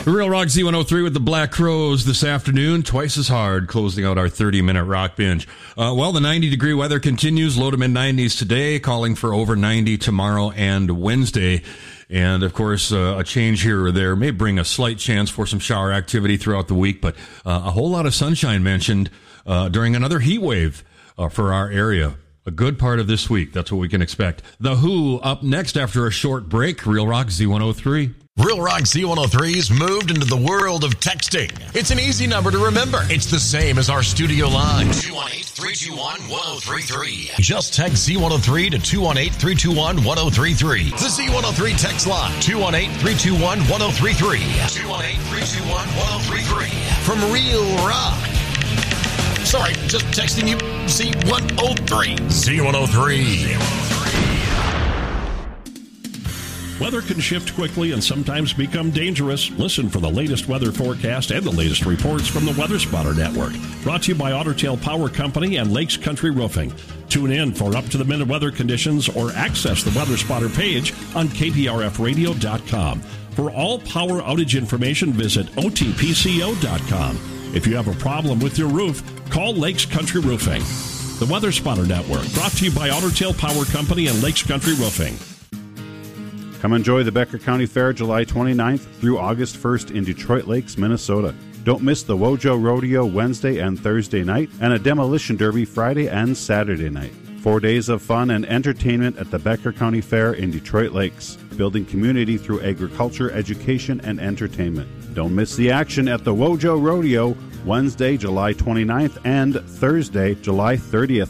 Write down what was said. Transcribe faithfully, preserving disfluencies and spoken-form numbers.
Real Rock Z one oh three with the Black Crowes this afternoon. Twice as hard, closing out our thirty-minute rock binge. Uh, well, the ninety-degree weather continues. Low to mid-nineties today, calling for over ninety tomorrow and Wednesday. And, of course, uh, a change here or there may bring a slight chance for some shower activity throughout the week, but uh, a whole lot of sunshine mentioned uh, during another heat wave uh, for our area. A good part of this week. That's what we can expect. The Who up next after a short break. Real Rock Z one oh three. Real Rock Z one oh three's moved into the world of texting. It's an easy number to remember. It's the same as our studio line. two one eight, three two one, one oh three three. Just text Z one oh three to two one eight, three two one, one oh three three. The Z one oh three text line. two one eight, three two one, one oh three three. two one eight, three two one, one oh three three. From Real Rock. Sorry, just texting you Z one oh three. Z one oh three. Weather can shift quickly and sometimes become dangerous. Listen for the latest weather forecast and the latest reports from the Weather Spotter Network. Brought to you by Otter Tail Power Company and Lakes Country Roofing. Tune in for up-to-the-minute weather conditions or access the Weather Spotter page on K P R F radio dot com. For all power outage information, visit O T P C O dot com. If you have a problem with your roof, call Lakes Country Roofing. The Weather Spotter Network, brought to you by Otter Tail Power Company and Lakes Country Roofing. Come enjoy the Becker County Fair July twenty-ninth through August first in Detroit Lakes, Minnesota. Don't miss the Wojo Rodeo Wednesday and Thursday night and a Demolition Derby Friday and Saturday night. Four days of fun and entertainment at the Becker County Fair in Detroit Lakes, building community through agriculture, education, and entertainment. Don't miss the action at the Wojo Rodeo Wednesday, July twenty-ninth and Thursday, July thirtieth.